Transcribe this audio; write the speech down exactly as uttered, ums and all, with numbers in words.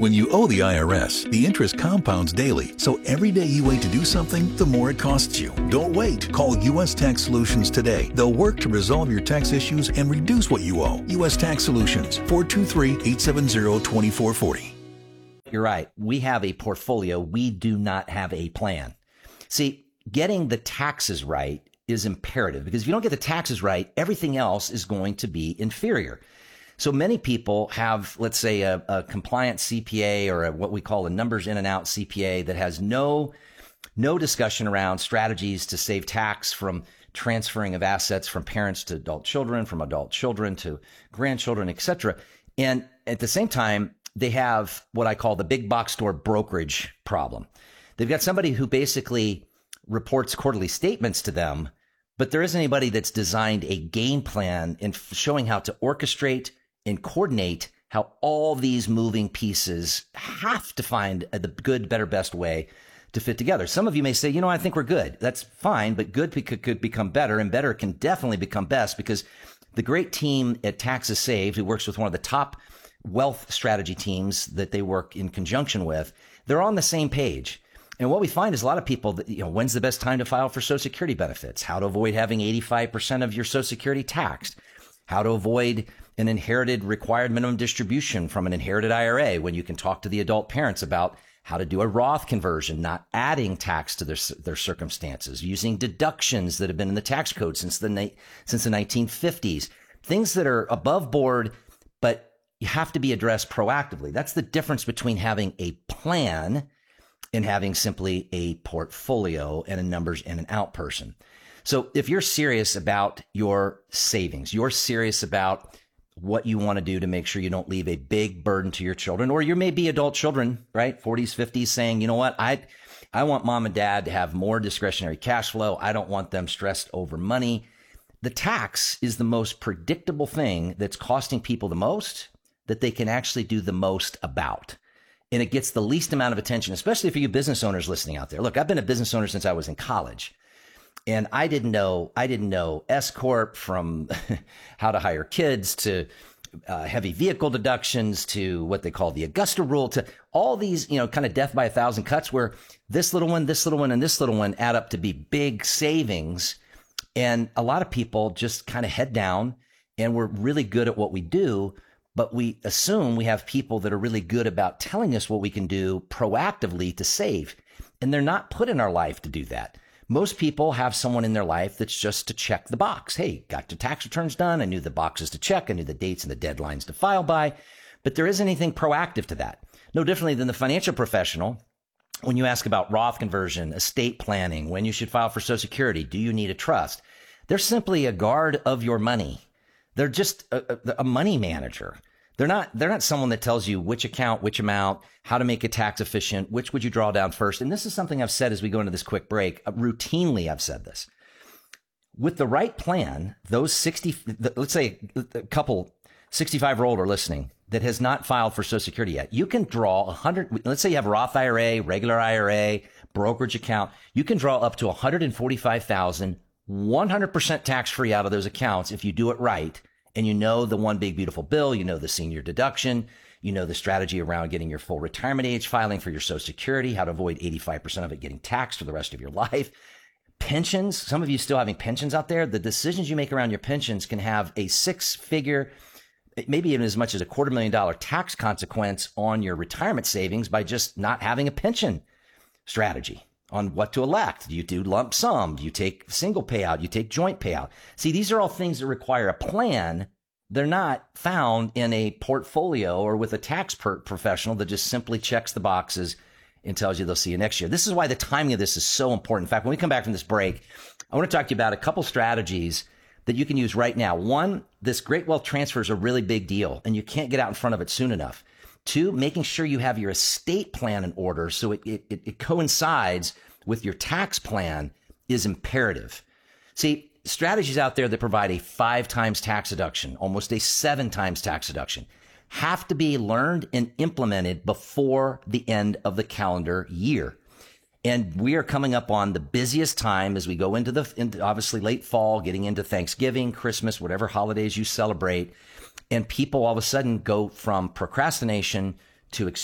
When you owe the I R S, the interest compounds daily, so every day you wait to do something, the more it costs you. Don't wait. Call U S Tax Solutions today. They'll work to resolve your tax issues and reduce what you owe. U S Tax Solutions, four two three, eight seven zero, two four four zero. You're right. We have a portfolio. We do not have a plan. See, getting the taxes right is imperative, because if you don't get the taxes right, everything else is going to be inferior. So many people have, let's say, a, a compliant C P A or a, what we call a numbers in and out C P A that has no, no discussion around strategies to save tax from transferring of assets from parents to adult children, from adult children to grandchildren, et cetera. And at the same time, they have what I call the big box store brokerage problem. They've got somebody who basically reports quarterly statements to them, but there isn't anybody that's designed a game plan in showing how to orchestrate and coordinate how all these moving pieces have to find the good, better, best way to fit together. Some of you may say, you know, I think we're good. That's fine, but good could, could become better, and better can definitely become best, because the great team at Taxes Saved, who works with one of the top wealth strategy teams that they work in conjunction with, they're on the same page. And what we find is a lot of people that, you know, when's the best time to file for Social Security benefits? How to avoid having eighty-five percent of your Social Security taxed? How to avoid an inherited required minimum distribution from an inherited I R A, when you can talk to the adult parents about how to do a Roth conversion, not adding tax to their their circumstances, using deductions that have been in the tax code since the since the nineteen fifties, things that are above board, but you have to be addressed proactively. That's the difference between having a plan and having simply a portfolio and a numbers in and out person. So if you're serious about your savings, you're serious about what you want to do to make sure you don't leave a big burden to your children, or you may be adult children, right? forties, fifties, saying, you know what, I, I want mom and dad to have more discretionary cash flow. I don't want them stressed over money. The tax is the most predictable thing that's costing people the most, that they can actually do the most about. And it gets the least amount of attention, especially for you business owners listening out there. Look, I've been a business owner since I was in college. And I didn't know, I didn't know S Corp from how to hire kids to uh, heavy vehicle deductions to what they call the Augusta rule, to all these, you know, kind of death by a thousand cuts, where this little one, this little one, and this little one add up to be big savings. And a lot of people just kind of head down, and we're really good at what we do, but we assume we have people that are really good about telling us what we can do proactively to save. And they're not put in our life to do that. Most people have someone in their life that's just to check the box. Hey, got your tax returns done. I knew the boxes to check. I knew the dates and the deadlines to file by. But there isn't anything proactive to that. No differently than the financial professional. When you ask about Roth conversion, estate planning, when you should file for Social Security, do you need a trust? They're simply a guard of your money. They're just a, a, a money manager. They're not, they're not someone that tells you which account, which amount, how to make it tax efficient, which would you draw down first. And this is something I've said as we go into this quick break. Uh, routinely, I've said this. With the right plan, those sixty, let's say a couple sixty-five or older listening that has not filed for Social Security yet, you can draw one hundred, let's say you have a Roth I R A, regular I R A, brokerage account, you can draw up to one hundred forty-five thousand dollars, one hundred percent tax-free out of those accounts if you do it right. And you know the one big beautiful bill, you know the senior deduction, you know the strategy around getting your full retirement age, filing for your Social Security, how to avoid eighty-five percent of it getting taxed for the rest of your life. Pensions, some of you still having pensions out there. The decisions you make around your pensions can have a six-figure, maybe even as much as a quarter million dollar tax consequence on your retirement savings by just not having a pension strategy on what to elect. Do you do lump sum? Do you take single payout? Do you take joint payout? See, these are all things that require a plan. They're not found in a portfolio or with a tax per- professional that just simply checks the boxes and tells you they'll see you next year. This is why the timing of this is so important. In fact, when we come back from this break, I want to talk to you about a couple strategies that you can use right now. One, this great wealth transfer is a really big deal, and you can't get out in front of it soon enough. Two, making sure you have your estate plan in order so it, it, it coincides with your tax plan is imperative. See, strategies out there that provide a five times tax deduction, almost a seven times tax deduction, have to be learned and implemented before the end of the calendar year. And we are coming up on the busiest time as we go into the, into obviously late fall, getting into Thanksgiving, Christmas, whatever holidays you celebrate. And people all of a sudden go from procrastination to